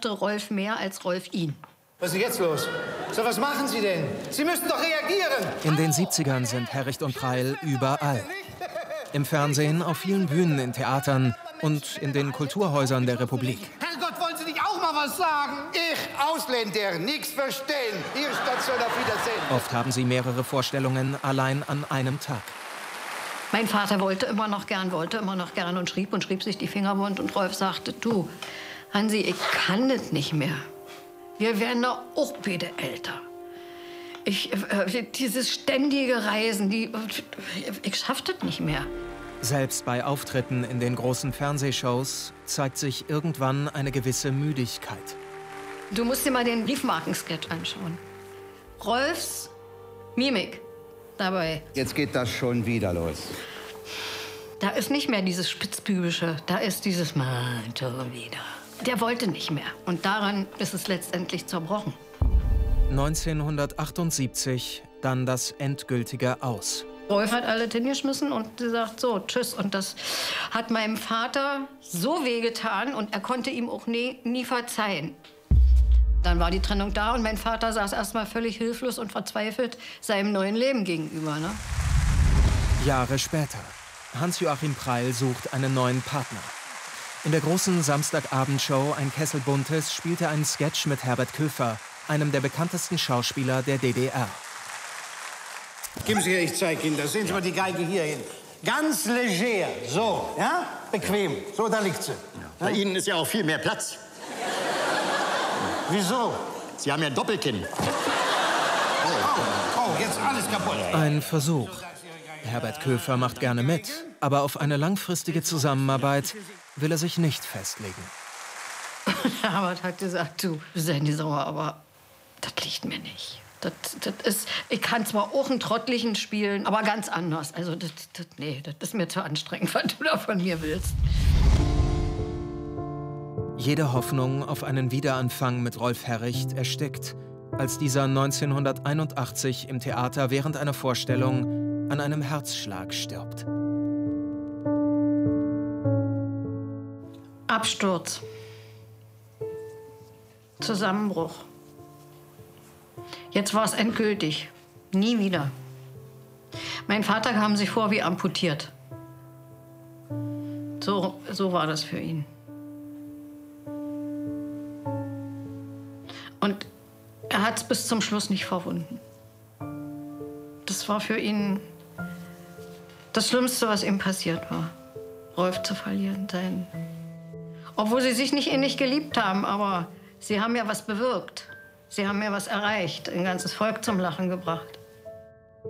mochte Rolf mehr als Rolf ihn. Was ist denn jetzt los? So, was machen Sie denn? Sie müssen doch reagieren! In den 70ern sind Herricht und Preil überall. Im Fernsehen, auf vielen Bühnen, in Theatern und in den Kulturhäusern der Republik. Herrgott, wollen Sie nicht auch mal was sagen? Ich, Ausländer, nichts verstehen. Hier Station, auf Wiedersehen. Oft haben sie mehrere Vorstellungen allein an einem Tag. Mein Vater wollte immer noch gern und schrieb sich die Finger wund. Und Rolf sagte, du, Hansi, ich kann das nicht mehr. Wir werden doch auch beide älter. Dieses ständige Reisen, ich schaff das nicht mehr. Selbst bei Auftritten in den großen Fernsehshows zeigt sich irgendwann eine gewisse Müdigkeit. Du musst dir mal den Briefmarkensketch anschauen. Rolfs Mimik dabei. Jetzt geht das schon wieder los. Da ist nicht mehr dieses Spitzbübische, da ist dieses Mal schon wieder. Der wollte nicht mehr und daran ist es letztendlich zerbrochen. 1978 dann das endgültige Aus. Rolf hat alle hingeschmissen und gesagt, so, tschüss. Und das hat meinem Vater so wehgetan und er konnte ihm auch nie verzeihen. Dann war die Trennung da und mein Vater saß erst mal völlig hilflos und verzweifelt seinem neuen Leben gegenüber. Ne? Jahre später. Hans-Joachim Preil sucht einen neuen Partner. In der großen Samstagabendshow Ein Kessel Buntes spielt er einen Sketch mit Herbert Köfer, einem der bekanntesten Schauspieler der DDR. Geben Sie her, ich zeige Ihnen das. Sehen Sie mal die Geige hier hin. Ganz leger, so, ja? Bequem. So, da liegt sie. Ja. Bei Ihnen ist ja auch viel mehr Platz. Wieso? Sie haben ja Doppelkinn. Oh, jetzt alles kaputt. Ein Versuch. Herbert Köfer macht gerne mit, aber auf eine langfristige Zusammenarbeit will er sich nicht festlegen. Herbert hat gesagt, du sei nicht sauer, aber das liegt mir nicht. Ich kann zwar auch einen Trottlichen spielen, aber ganz anders. Also das ist mir zu anstrengend, was du da von mir willst. Jede Hoffnung auf einen Wiederanfang mit Rolf Herricht erstickt, als dieser 1981 im Theater während einer Vorstellung an einem Herzschlag stirbt. Absturz. Zusammenbruch. Jetzt war es endgültig. Nie wieder. Mein Vater kam sich vor wie amputiert. So war das für ihn. Und er hat es bis zum Schluss nicht verwunden. Das war für ihn das Schlimmste, was ihm passiert war. Rolf zu verlieren, obwohl sie sich nicht innig geliebt haben, aber sie haben ja was bewirkt. Sie haben ja was erreicht, ein ganzes Volk zum Lachen gebracht.